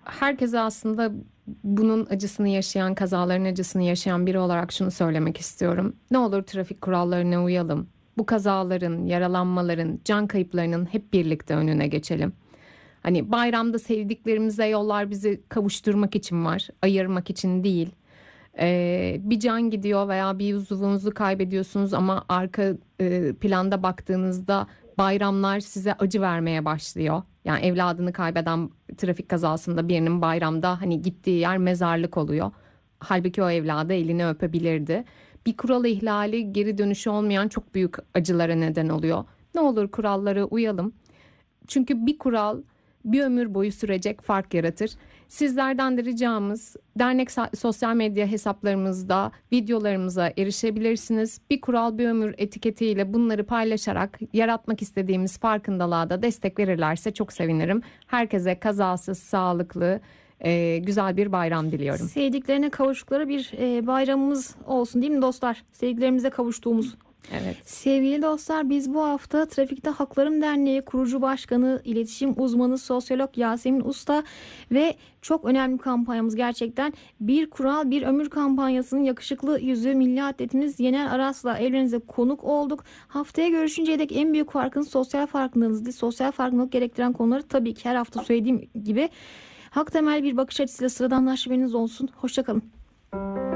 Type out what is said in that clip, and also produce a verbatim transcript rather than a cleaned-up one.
herkese aslında bunun acısını yaşayan, kazaların acısını yaşayan biri olarak şunu söylemek istiyorum. Ne olur trafik kurallarına uyalım. Bu kazaların, yaralanmaların, can kayıplarının hep birlikte önüne geçelim. Hani bayramda sevdiklerimize yollar bizi kavuşturmak için var, ayırmak için değil. Ee, bir can gidiyor veya bir uzuvunuzu kaybediyorsunuz ama arka e, planda baktığınızda bayramlar size acı vermeye başlıyor. Yani evladını kaybeden trafik kazasında birinin bayramda hani gittiği yer mezarlık oluyor. Halbuki o evladı elini öpebilirdi. Bir kural ihlali geri dönüşü olmayan çok büyük acılara neden oluyor. Ne olur kurallara uyalım. Çünkü bir kural bir ömür boyu sürecek fark yaratır. Sizlerden de ricamız dernek sosyal medya hesaplarımızda videolarımıza erişebilirsiniz. Bir kural bir ömür etiketiyle bunları paylaşarak yaratmak istediğimiz farkındalığa da destek verirlerse çok sevinirim. Herkese kazasız, sağlıklı, e, güzel bir bayram diliyorum. Sevdiklerine kavuştukları bir e, bayramımız olsun değil mi dostlar? Sevdiklerimize kavuştuğumuz. Evet. Sevgili dostlar, biz bu hafta Trafikte Haklarım Derneği kurucu başkanı, iletişim uzmanı, sosyolog Yasemin Usta ve çok önemli bir kampanyamız, gerçekten Bir Kural Bir Ömür kampanyasının yakışıklı yüzü milli atletimiz Yener Aras'la evlerinize konuk olduk. Haftaya görüşünceye dek en büyük farkınız sosyal farkındalığınızdı. Sosyal farkındalık gerektiren konuları tabii ki her hafta söylediğim gibi hak temel bir bakış açısıyla sıradanlaşmanız olsun. Hoşçakalın.